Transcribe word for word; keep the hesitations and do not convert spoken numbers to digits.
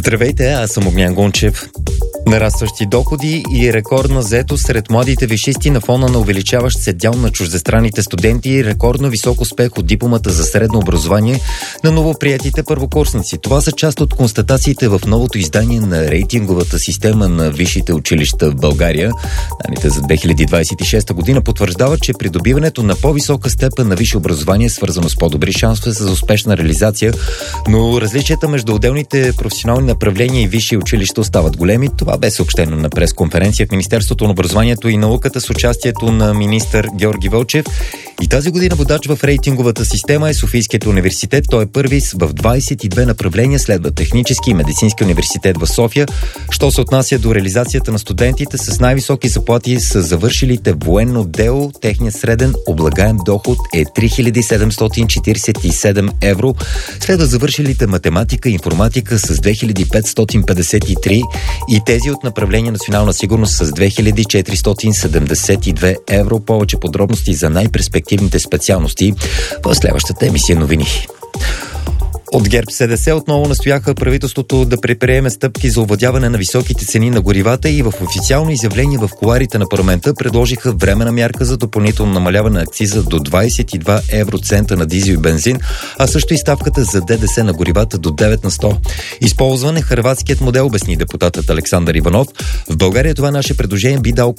Здравейте, аз съм Огнян Гунчев. Нарастващи доходи и рекордна заетост сред младите висшисти на фона на увеличаващ се дял на чуждестранните студенти и рекордно висок успех от дипломата за средно образование на новоприетите първокурсници. Това са част от констатациите в новото издание на рейтинговата система на висшите училища в България. Данните за две хиляди двадесет и шеста година потвърждават, че придобиването на по-висока степен на висше образование е свързано с по-добри шансове за успешна реализация, но различията между отделните професионални направления и висши училища остават големи. Това бе съобщено на пресконференция в Министерството на образованието и науката с участието на министър Георги Вълчев. И тази година водач в рейтинговата система е Софийският университет. Той е първи в двадесет и две направления, следва Технически и Медицински университет в София. Що се отнася до реализацията на студентите с най-високи заплати са завършилите военно дело. Техният среден облагаем доход е три хиляди седемстотин четиридесет и седем евро. Следва завършилите математика и информатика с две хиляди петстотин петдесет и три и тези от направление национална сигурност с две хиляди четиристотин седемдесет и две евро. Повече подробности за най-перспективните специалности в следващата емисия новини. От ГЕРБ СДС отново настояха правителството да предприеме стъпки за овладяване на високите цени на горивата и в официално изявление в кулоарите на парламента предложиха временна мярка за допълнително намаляване на акциза до двадесет и два евроцента на дизел и бензин, а също и ставката за ДДС на горивата до девет на сто. Използван е хърватският модел, обясни депутатът Александър Иванов. В България това наше предложение би дал